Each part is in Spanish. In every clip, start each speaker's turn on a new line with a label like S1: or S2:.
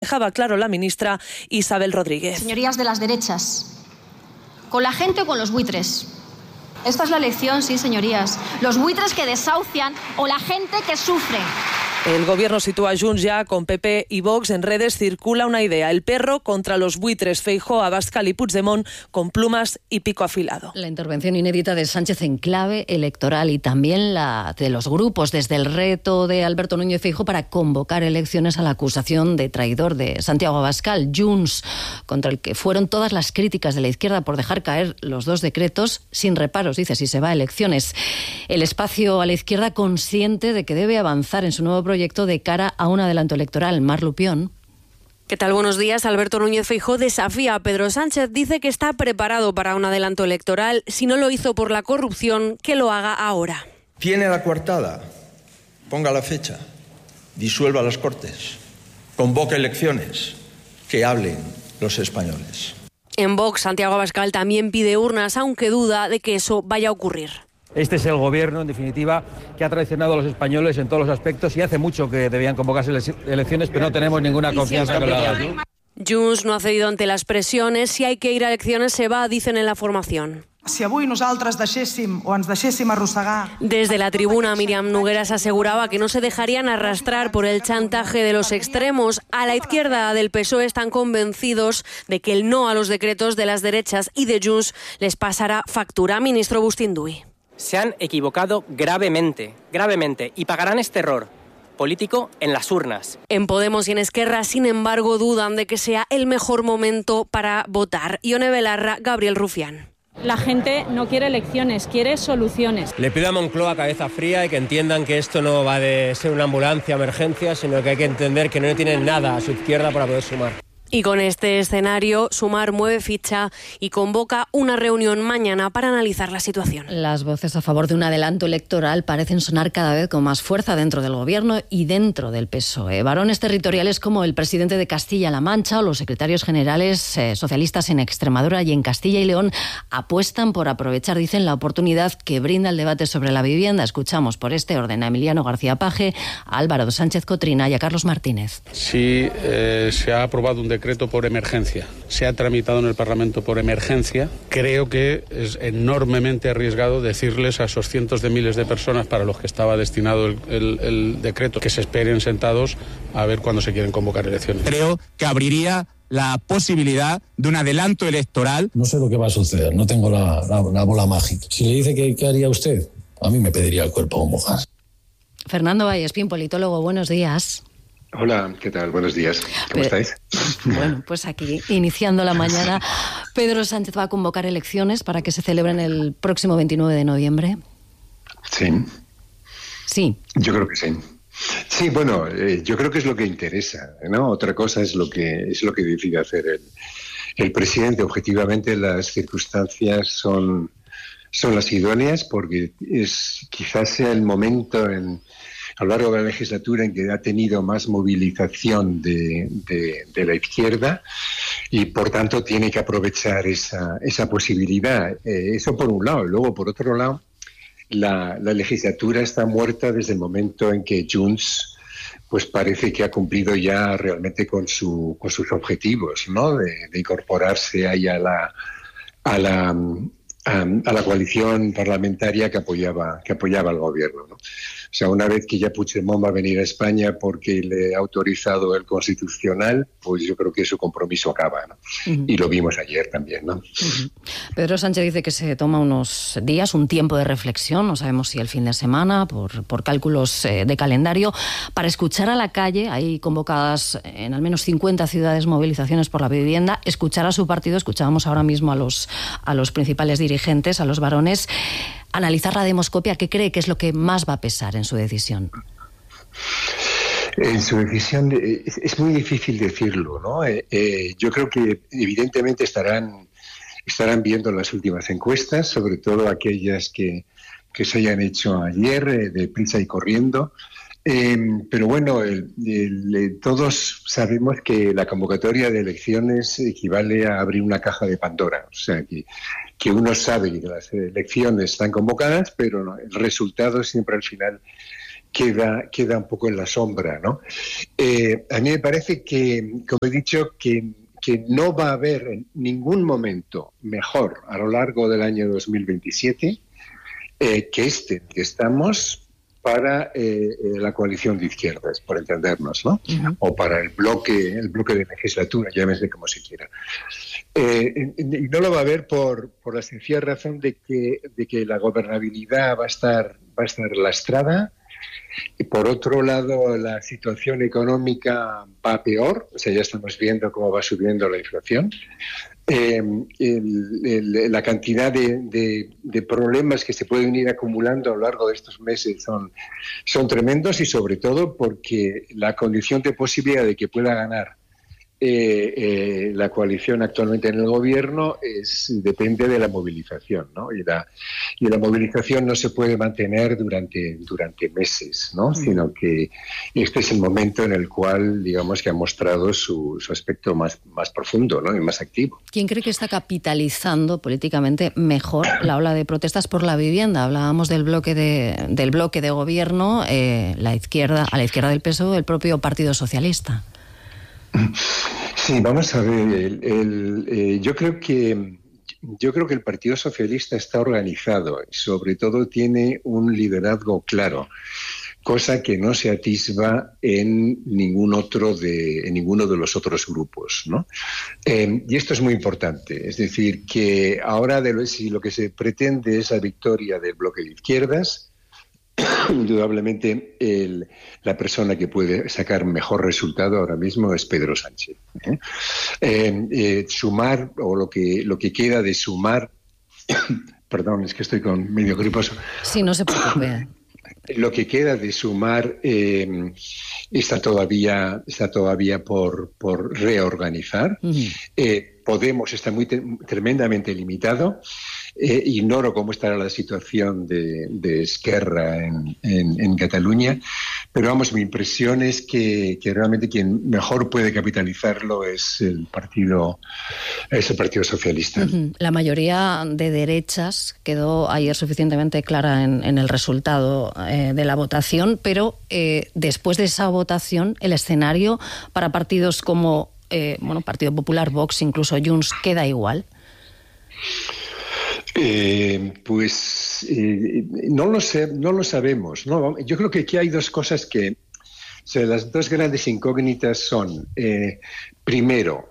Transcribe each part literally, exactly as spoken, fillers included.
S1: dejaba claro la ministra Isabel Rodríguez.
S2: Señorías de las derechas, ¿con la gente o con los buitres? Esta es la elección, sí, señorías. Los buitres que desahucian o la gente que sufre.
S1: El gobierno sitúa a Junts ya con P P y Vox. En redes circula una idea: el perro contra los buitres, Feijóo, Abascal y Puigdemont con plumas y pico afilado.
S3: La intervención inédita de Sánchez en clave electoral y también la de los grupos, desde el reto de Alberto Núñez Feijóo para convocar elecciones a la acusación de traidor de Santiago Abascal. Junts, contra el que fueron todas las críticas de la izquierda por dejar caer los dos decretos sin reparos, dice, si se va a elecciones. El espacio a la izquierda consciente de que debe avanzar en su nuevo proyecto de cara a un adelanto electoral. Mar Lupión.
S4: ¿Qué tal? Buenos días. Alberto Núñez Feijóo desafía a Pedro Sánchez. Dice que está preparado para un adelanto electoral. Si no lo hizo por la corrupción, que lo haga ahora.
S5: Tiene la coartada. Ponga la fecha. Disuelva las Cortes. Convoque elecciones. Que hablen los españoles.
S4: En Vox, Santiago Abascal también pide urnas, aunque duda de que eso vaya a ocurrir.
S6: Este es el gobierno, en definitiva, que ha traicionado a los españoles en todos los aspectos y hace mucho que debían convocarse elecciones, pero no tenemos ninguna confianza que lo hagan.
S4: Junts no ha cedido ante las presiones. Si hay que ir a elecciones, se va, dicen en la formación.
S7: Si avui nosaltres deixéssim o ens deixéssim arrossegar...
S4: Desde la tribuna, Míriam Nogueras aseguraba que no se dejarían arrastrar por el chantaje de los extremos. A la izquierda del P S O E están convencidos de que el no a los decretos de las derechas y de Junts les pasará factura. Ministro Bustinduy.
S8: Se han equivocado gravemente, gravemente, y pagarán este error político en las urnas.
S4: En Podemos y en Esquerra, sin embargo, dudan de que sea el mejor momento para votar. Ione Belarra, Gabriel Rufián.
S9: La gente no quiere elecciones, quiere soluciones.
S10: Le pido a Moncloa cabeza fría y que entiendan que esto no va de ser una ambulancia, emergencia, sino que hay que entender que no tienen nada a su izquierda para poder sumar.
S4: Y con este escenario, Sumar mueve ficha y convoca una reunión mañana para analizar la situación.
S3: Las voces a favor de un adelanto electoral parecen sonar cada vez con más fuerza dentro del gobierno y dentro del P S O E. Varones territoriales como el presidente de Castilla-La Mancha o los secretarios generales eh, socialistas en Extremadura y en Castilla y León apuestan por aprovechar, dicen, la oportunidad que brinda el debate sobre la vivienda. Escuchamos por este orden a Emiliano García Paje, a Álvaro Sánchez Cotrina y a Carlos Martínez.
S11: Sí, eh, se ha aprobado un decreto decreto por emergencia, se ha tramitado en el Parlamento por emergencia. Creo que es enormemente arriesgado decirles a esos cientos de miles de personas para los que estaba destinado el, el, el decreto que se esperen sentados a ver cuándo se quieren convocar elecciones.
S12: Creo que abriría la posibilidad de un adelanto electoral.
S13: No sé lo que va a suceder, no tengo la, la, la bola mágica. Si le dice que qué haría usted, a mí me pediría el cuerpo como mojar.
S3: Fernando Vallespín, politólogo, buenos días.
S14: Hola, ¿qué tal? Buenos días. ¿Cómo Pero, estáis?
S3: Bueno, pues aquí, iniciando la mañana, Pedro Sánchez va a convocar elecciones para que se celebren el próximo veintinueve de noviembre.
S14: Sí.
S3: Sí.
S14: Yo creo que sí. Sí, bueno, eh, yo creo que es lo que interesa, ¿no? Otra cosa es lo que es lo que decide hacer el, el presidente. Objetivamente, las circunstancias son, son las idóneas porque es quizás sea el momento en a lo largo de la legislatura en que ha tenido más movilización de, de, de la izquierda y, por tanto, tiene que aprovechar esa, esa posibilidad. Eh, eso por un lado. Luego, por otro lado, la, la legislatura está muerta desde el momento en que Junts pues parece que ha cumplido ya realmente con, su, con sus objetivos, ¿no? De, de incorporarse ahí a la... A la a, a la coalición parlamentaria que apoyaba que apoyaba al gobierno, ¿no? O sea, una vez que ya Puigdemont va a venir a España porque le ha autorizado el Constitucional, pues yo creo que su compromiso acaba, ¿no? Uh-huh. Y lo vimos ayer también, ¿no?
S3: Uh-huh. Pedro Sánchez dice que se toma unos días, un tiempo de reflexión, no sabemos si el fin de semana, por, por cálculos eh, de calendario, para escuchar a la calle. Hay convocadas en al menos cincuenta ciudades movilizaciones por la vivienda, escuchar a su partido, escuchábamos ahora mismo a los, a los principales dirigentes, a los varones, analizar la demoscopia. ¿Qué cree que es lo que más va a pesar en su decisión?
S14: En su decisión es, es muy difícil decirlo, ¿no? Eh, eh, yo creo que evidentemente estarán, estarán viendo las últimas encuestas, sobre todo aquellas que, que se hayan hecho ayer, eh, de prisa y corriendo. Eh, pero bueno, el, el, el, todos sabemos que la convocatoria de elecciones equivale a abrir una caja de Pandora. O sea, que, que uno sabe que las elecciones están convocadas, pero no, el resultado siempre al final queda, queda un poco en la sombra, ¿no? Eh, a mí me parece que, como he dicho, que, que no va a haber en ningún momento mejor a lo largo del año dos mil veintisiete eh, que este en que estamos para eh, la coalición de izquierdas, por entendernos, ¿no? Uh-huh. O para el bloque, el bloque de legislatura, llámese como se quiera. Eh, y no lo va a haber por, por la sencilla razón de que, de que la gobernabilidad va a estar, va a estar lastrada. Y por otro lado, la situación económica va peor, o sea, ya estamos viendo cómo va subiendo la inflación. Eh, el, el, la cantidad de, de, de problemas que se pueden ir acumulando a lo largo de estos meses son, son tremendos, y sobre todo porque la condición de posibilidad de que pueda ganar Eh, eh, la coalición actualmente en el gobierno es, depende de la movilización, ¿no? Y la, y la movilización no se puede mantener durante, durante meses, ¿no? Sino que este es el momento en el cual, digamos, que ha mostrado su, su aspecto más, más profundo, ¿no? Y más activo.
S3: ¿Quién cree que está capitalizando políticamente mejor la ola de protestas por la vivienda? Hablábamos del bloque de, del bloque de gobierno, eh, la izquierda, a la izquierda del P S O E, el propio Partido Socialista.
S14: Sí, vamos a ver. El, el, eh, yo creo que yo creo que el Partido Socialista está organizado, sobre todo tiene un liderazgo claro, cosa que no se atisba en ningún otro de en ninguno de los otros grupos, ¿no? Eh, y esto es muy importante. Es decir, que ahora de lo, si lo que se pretende es la victoria del bloque de izquierdas, indudablemente el, la persona que puede sacar mejor resultado ahora mismo es Pedro Sánchez. ¿eh? Eh, eh, sumar, o lo que, lo que queda de sumar, perdón, es que estoy con medio griposo.
S3: Sí, no se preocupe.
S14: Lo que queda de sumar eh, está todavía, está todavía por, por reorganizar. Uh-huh. Eh, Podemos está muy te- tremendamente limitado. Eh, ignoro cómo estará la situación de, de Esquerra en, en, en Cataluña, pero vamos, mi impresión es que, que realmente quien mejor puede capitalizarlo es el partido, es el Partido Socialista.
S3: Uh-huh. La mayoría de derechas quedó ayer suficientemente clara en, en el resultado eh, de la votación, pero eh, después de esa votación el escenario para partidos como eh, bueno, Partido Popular, Vox, incluso Junts, ¿queda igual?
S14: Eh, pues eh, no lo sé, no lo sabemos, ¿no? Yo creo que aquí hay dos cosas que, o sea, las dos grandes incógnitas son, eh, primero,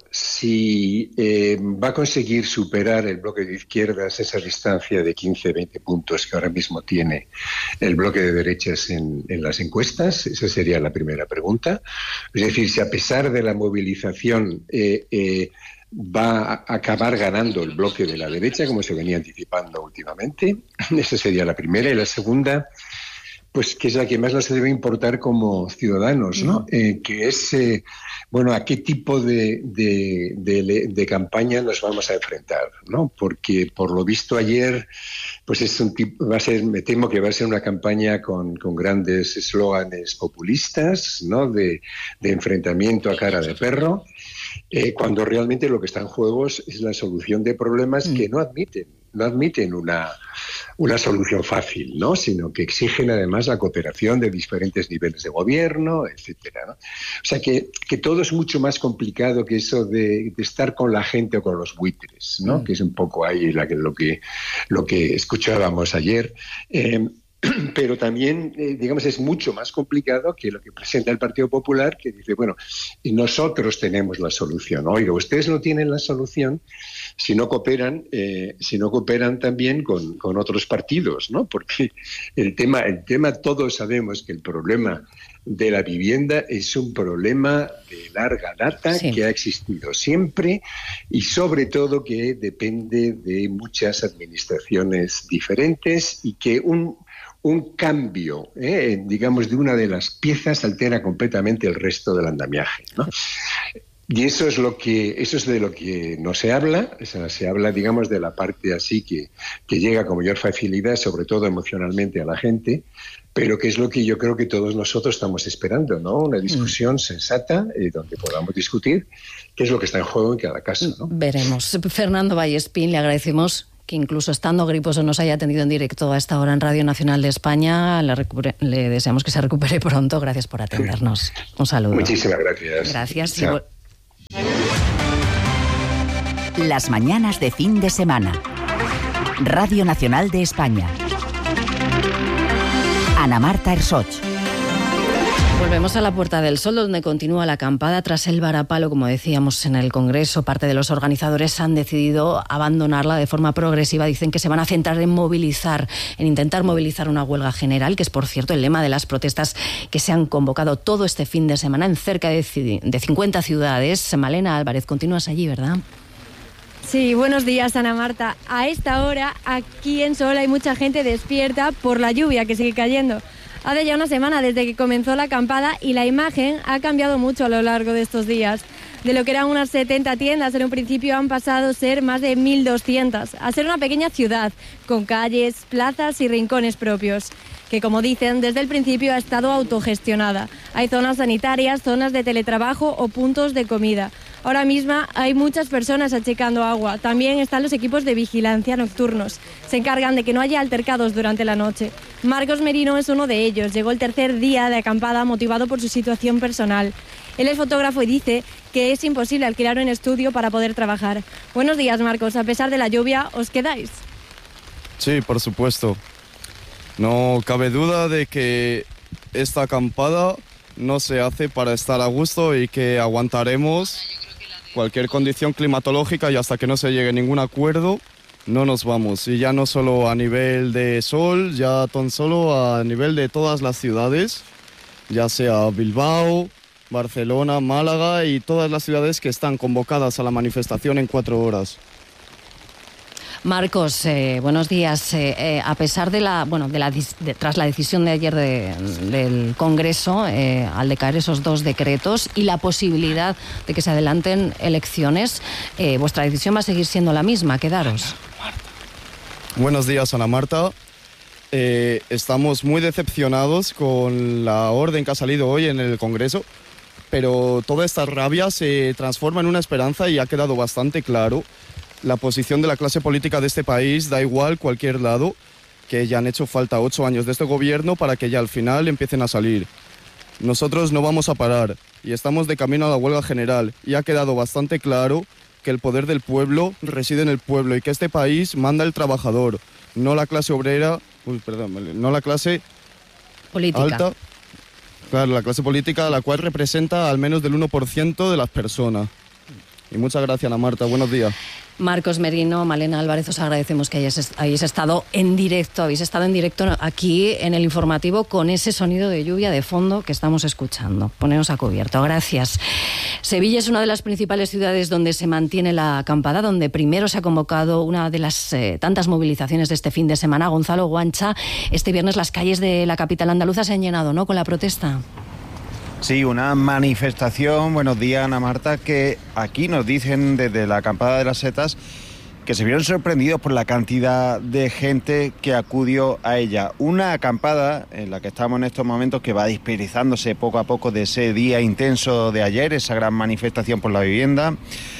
S14: si eh, va a conseguir superar el bloque de izquierdas esa distancia de quince a veinte puntos que ahora mismo tiene el bloque de derechas en, en las encuestas. Esa sería la primera pregunta. Es decir, si a pesar de la movilización eh, eh, va a acabar ganando el bloque de la derecha, como se venía anticipando últimamente. Esa sería la primera. Y la segunda, pues que es la que más nos debe importar como ciudadanos, ¿no? Eh, que es, eh, bueno, a qué tipo de, de, de, de campaña nos vamos a enfrentar, ¿no? Porque, por lo visto ayer, pues es un tipo, va a ser, me temo que va a ser una campaña con, con grandes eslóganes populistas, ¿no? De, de enfrentamiento a cara de perro. Eh, cuando realmente lo que está en juego es la solución de problemas mm. que no admiten, no admiten una, una solución fácil, ¿no? Sino que exigen además la cooperación de diferentes niveles de gobierno, etcétera, ¿no? O sea que, que todo es mucho más complicado que eso de, de estar con la gente o con los buitres, ¿no? Mm. Que es un poco ahí la, lo, que, lo que escuchábamos ayer. Eh, Pero también, eh, digamos, es mucho más complicado que lo que presenta el Partido Popular, que dice, bueno, nosotros tenemos la solución. Oiga, ustedes no tienen la solución si no cooperan, eh, si no cooperan también con, con otros partidos, ¿no? Porque el tema, el tema, todos sabemos que el problema de la vivienda es un problema de larga data, sí, que ha existido siempre y sobre todo que depende de muchas administraciones diferentes y que un un cambio, eh, digamos, de una de las piezas altera completamente el resto del andamiaje, ¿no? Y eso es lo que, eso es de lo que no se habla, o sea, se habla, digamos, de la parte así que, que llega con mayor facilidad, sobre todo emocionalmente, a la gente, pero que es lo que yo creo que todos nosotros estamos esperando, ¿no? Una discusión mm. sensata eh, donde podamos discutir qué es lo que está en juego en cada caso, ¿no?
S3: Veremos. Fernando Vallespín, le agradecemos que incluso estando griposo nos haya atendido en directo a esta hora en Radio Nacional de España. Le, recupere, le deseamos que se recupere pronto. Gracias por atendernos. Un saludo.
S14: Muchísimas gracias.
S3: Gracias.
S14: Chao.
S15: Las mañanas de fin de semana. Radio Nacional de España. Ana Marta Ersoch.
S3: Volvemos a la Puerta del Sol, donde continúa la acampada tras el varapalo, como decíamos en el Congreso. Parte de los organizadores han decidido abandonarla de forma progresiva. Dicen que se van a centrar en movilizar, en intentar movilizar una huelga general, que es, por cierto, el lema de las protestas que se han convocado todo este fin de semana en cerca de cincuenta ciudades. Malena Álvarez, continúas allí, ¿verdad?
S16: Sí, buenos días, Ana Marta. A esta hora, aquí en Sol, hay mucha gente despierta por la lluvia que sigue cayendo. Hace ya una semana desde que comenzó la acampada y la imagen ha cambiado mucho a lo largo de estos días. De lo que eran unas setenta tiendas en un principio han pasado a ser más de mil doscientas, a ser una pequeña ciudad con calles, plazas y rincones propios, que, como dicen, desde el principio ha estado autogestionada. Hay zonas sanitarias, zonas de teletrabajo o puntos de comida. Ahora mismo hay muchas personas achicando agua. También están los equipos de vigilancia nocturnos. Se encargan de que no haya altercados durante la noche. Marcos Merino es uno de ellos. Llegó el tercer día de acampada motivado por su situación personal. Él es fotógrafo y dice que es imposible alquilar un estudio para poder trabajar. Buenos días, Marcos. A pesar de la lluvia, ¿os quedáis?
S17: Sí, por supuesto. No cabe duda de que esta acampada no se hace para estar a gusto y que aguantaremos cualquier condición climatológica y hasta que no se llegue a ningún acuerdo no nos vamos. Y ya no solo a nivel de Sol, ya tan solo a nivel de todas las ciudades, ya sea Bilbao, Barcelona, Málaga y todas las ciudades que están convocadas a la manifestación en cuatro horas.
S3: Marcos, eh, buenos días. Eh, eh, a pesar de la, bueno, de la de, tras la decisión de ayer de, del Congreso, eh, al decaer esos dos decretos y la posibilidad de que se adelanten elecciones, eh, vuestra decisión va a seguir siendo la misma, quedaros.
S17: Buenos días, Ana Marta. Eh, estamos muy decepcionados con la orden que ha salido hoy en el Congreso, pero toda esta rabia se transforma en una esperanza y ha quedado bastante claro la posición de la clase política de este país. Da igual cualquier lado, que ya han hecho falta ocho años de este gobierno para que ya al final empiecen a salir. Nosotros no vamos a parar y estamos de camino a la huelga general y ha quedado bastante claro que el poder del pueblo reside en el pueblo y que este país manda el trabajador, no la clase obrera, uy, perdón, no la clase
S3: política.
S17: Alta. Claro, la clase política, la cual representa al menos del uno por ciento de las personas. Y muchas gracias, Ana Marta. Buenos días.
S3: Marcos Merino, Malena Álvarez, os agradecemos que hayáis, hayáis estado en directo, habéis estado en directo aquí en el informativo con ese sonido de lluvia de fondo que estamos escuchando. Poneos a cubierto. Gracias. Sevilla es una de las principales ciudades donde se mantiene la acampada, donde primero se ha convocado una de las eh, tantas movilizaciones de este fin de semana. Gonzalo Guancha, este viernes las calles de la capital andaluza se han llenado, ¿no?, con la protesta.
S18: Sí, una manifestación, buenos días, Ana Marta, que aquí nos dicen desde la acampada de las Setas que se vieron sorprendidos por la cantidad de gente que acudió a ella. Una acampada en la que estamos en estos momentos que va dispersándose poco a poco de ese día intenso de ayer, esa gran manifestación por la vivienda.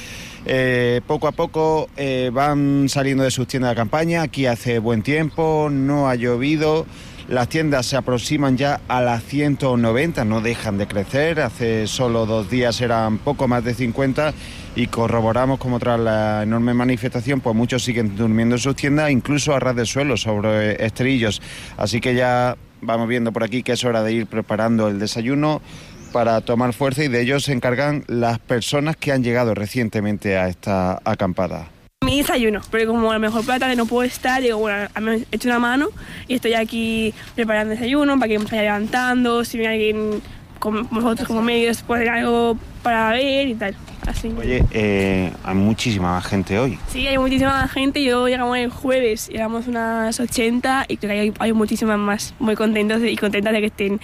S18: Eh, poco a poco eh, van saliendo de sus tiendas de campaña. Aquí hace buen tiempo, no ha llovido. Las tiendas se aproximan ya a las ciento noventa, no dejan de crecer. Hace solo dos días eran poco más de cincuenta y corroboramos como tras la enorme manifestación, pues muchos siguen durmiendo en sus tiendas, incluso a ras de suelo, sobre esterillos. Así que ya vamos viendo por aquí que es hora de ir preparando el desayuno para tomar fuerza y de ello se encargan las personas que han llegado recientemente a esta acampada.
S19: Mi desayuno, porque como a lo mejor por la tarde no puedo estar, digo, bueno, me he hecho una mano y estoy aquí preparando desayuno para que me vaya levantando, si viene alguien con vosotros como medios, pues algo para ver y tal, así.
S18: Oye, eh, hay muchísima más gente hoy.
S19: Sí, hay muchísima más gente, yo llegamos el jueves, llegamos unas ochenta y creo que hay, hay muchísimas más, muy contentos y contentas de que estén.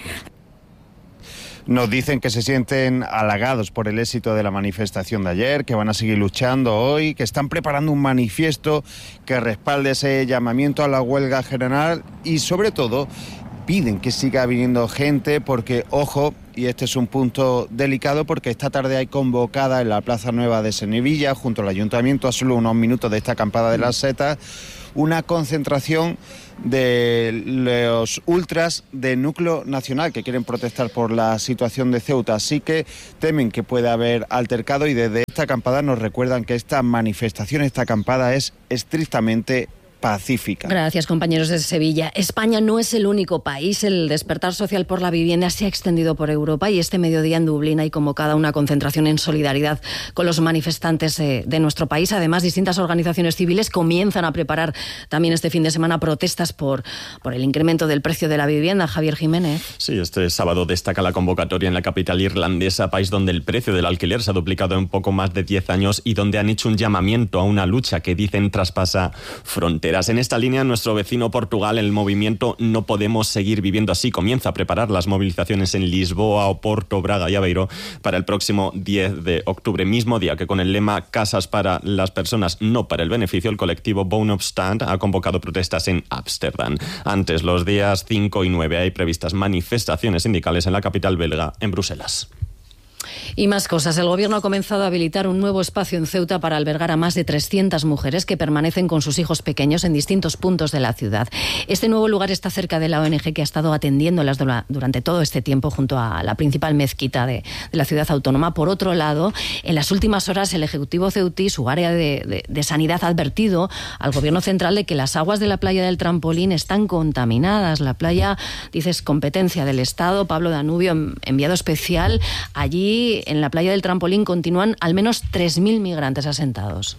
S18: Nos dicen que se sienten halagados por el éxito de la manifestación de ayer, que van a seguir luchando hoy, que están preparando un manifiesto que respalde ese llamamiento a la huelga general y sobre todo piden que siga viniendo gente porque, ojo, y este es un punto delicado porque esta tarde hay convocada en la Plaza Nueva de Sevilla, junto al Ayuntamiento, a solo unos minutos de esta acampada de las setas, una concentración de los ultras de Núcleo Nacional que quieren protestar por la situación de Ceuta. Así que temen que pueda haber altercado y desde esta acampada nos recuerdan que esta manifestación, esta acampada es estrictamente pacífica.
S3: Gracias, compañeros de Sevilla. España no es el único país. El despertar social por la vivienda se ha extendido por Europa y este mediodía en Dublín hay convocada una concentración en solidaridad con los manifestantes de, de nuestro país. Además, distintas organizaciones civiles comienzan a preparar también este fin de semana protestas por, por el incremento del precio de la vivienda. Javier Jiménez.
S20: Sí, este sábado destaca la convocatoria en la capital irlandesa, país donde el precio del alquiler se ha duplicado en poco más de diez años y donde han hecho un llamamiento a una lucha que dicen traspasa fronteras. En esta línea, nuestro vecino Portugal, el movimiento No Podemos Seguir Viviendo Así, comienza a preparar las movilizaciones en Lisboa, Oporto, Braga y Aveiro para el próximo diez de octubre, mismo día que con el lema Casas para las personas, no para el beneficio, el colectivo Bone of Stand ha convocado protestas en Ámsterdam. Antes, los días cinco y nueve, hay previstas manifestaciones sindicales en la capital belga, en Bruselas.
S3: Y más cosas. El Gobierno ha comenzado a habilitar un nuevo espacio en Ceuta para albergar a más de trescientas mujeres que permanecen con sus hijos pequeños en distintos puntos de la ciudad. Este nuevo lugar está cerca de la O N G que ha estado atendiéndolas durante todo este tiempo junto a la principal mezquita de, de la ciudad autónoma. Por otro lado, en las últimas horas el Ejecutivo ceutí, su área de, de, de sanidad, ha advertido al Gobierno central de que las aguas de la playa del Trampolín están contaminadas. La playa, dice, es competencia del Estado. Pablo Danubio, enviado especial allí. En la playa del Trampolín continúan al menos tres mil migrantes asentados.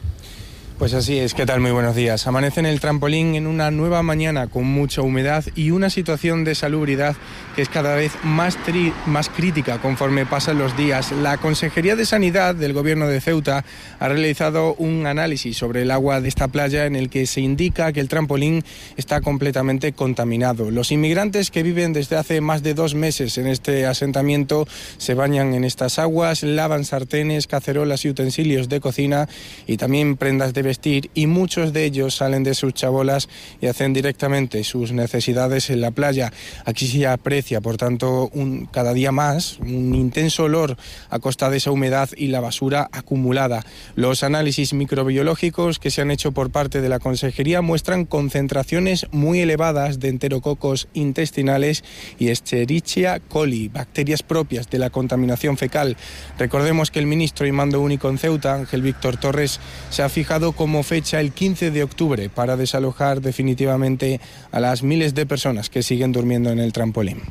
S21: Pues así es, ¿qué tal? Muy buenos días. Amanece en el Trampolín en una nueva mañana con mucha humedad y una situación de salubridad que es cada vez más, tri- más crítica conforme pasan los días. La Consejería de Sanidad del Gobierno de Ceuta ha realizado un análisis sobre el agua de esta playa en el que se indica que el Trampolín está completamente contaminado. Los inmigrantes que viven desde hace más de dos meses en este asentamiento se bañan en estas aguas, lavan sartenes, cacerolas y utensilios de cocina y también prendas de vestir, y muchos de ellos salen de sus chabolas y hacen directamente sus necesidades en la playa. Aquí se aprecia, por tanto, un, cada día más un intenso olor a costa de esa humedad y la basura acumulada. Los análisis microbiológicos que se han hecho por parte de la Consejería muestran concentraciones muy elevadas de enterococos intestinales y Escherichia coli, bacterias propias de la contaminación fecal. Recordemos que el ministro y mando único en Ceuta, Ángel Víctor Torres, se ha fijado como fecha el quince de octubre para desalojar definitivamente a las miles de personas que siguen durmiendo en el Trampolín.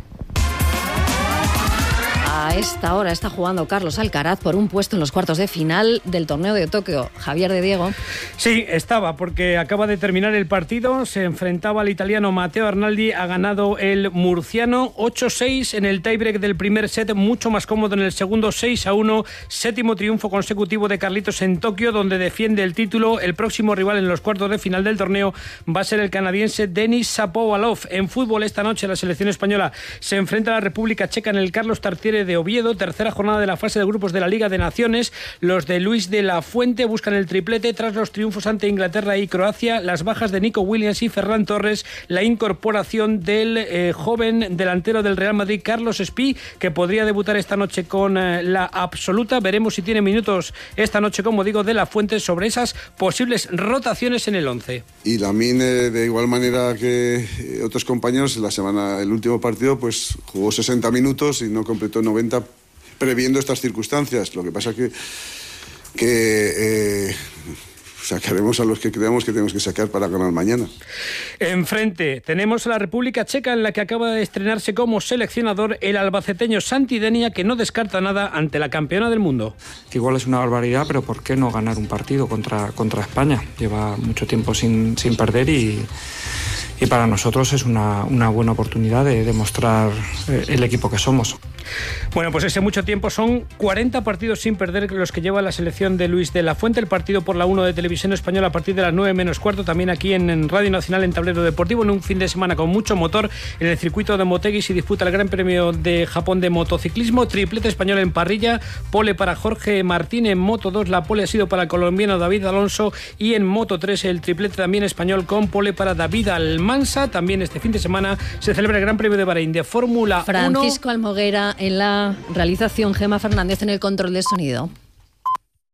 S3: A esta hora está jugando Carlos Alcaraz por un puesto en los cuartos de final del torneo de Tokio. Javier de Diego.
S22: Sí, estaba, porque acaba de terminar el partido. Se enfrentaba al italiano Matteo Arnaldi. Ha ganado el murciano ocho seis en el tiebreak del primer set. Mucho más cómodo en el segundo, seis a uno. Séptimo triunfo consecutivo de Carlitos en Tokio, donde defiende el título. El próximo rival en los cuartos de final del torneo va a ser el canadiense Denis Shapovalov. En fútbol, esta noche la selección española se enfrenta a la República Checa en el Carlos Tartiere de Oviedo, tercera jornada de la fase de grupos de la Liga de Naciones. Los de Luis de la Fuente buscan el triplete tras los triunfos ante Inglaterra y Croacia, las bajas de Nico Williams y Ferran Torres, la incorporación del eh, joven delantero del Real Madrid, Carlos Espí, que podría debutar esta noche con eh, la absoluta. Veremos si tiene minutos esta noche, como digo, de la Fuente, sobre esas posibles rotaciones en el once.
S23: Y Lamine, de igual manera que otros compañeros, la semana, el último partido, pues jugó sesenta minutos y no completó noventa, previendo estas circunstancias. Lo que pasa que, que eh, sacaremos a los que creamos que tenemos que sacar para ganar mañana.
S22: Enfrente tenemos a la República Checa, en la que acaba de estrenarse como seleccionador el albaceteño Santi Denia, que no descarta nada ante la campeona del mundo.
S24: Que igual es una barbaridad, pero ¿por qué no ganar un partido contra, contra España? Lleva mucho tiempo sin, sin perder y... Y para nosotros es una, una buena oportunidad de demostrar eh, el equipo que somos.
S22: Bueno, pues ese mucho tiempo son cuarenta partidos sin perder los que lleva la selección de Luis de la Fuente. El partido por la uno de Televisión Española a partir de las nueve menos cuarto, también aquí en, en Radio Nacional, en Tablero Deportivo, en un fin de semana con mucho motor. En el circuito de Motegi se disputa el Gran Premio de Japón de motociclismo. Triplete español en parrilla, pole para Jorge Martín. En Moto dos la pole ha sido para el colombiano David Alonso, y en Moto tres el triplete también español con pole para David Almagro. Mansa. También este fin de semana se celebra el Gran Premio de Bahrein de Fórmula uno.
S3: Francisco Almoguera en la realización, Gema Fernández en el control de sonido.